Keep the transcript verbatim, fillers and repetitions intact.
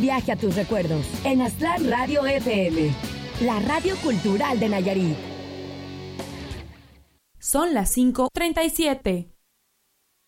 viaje a tus recuerdos en Aztlán Radio F M, la radio cultural de Nayarit. Son las cinco treinta y siete.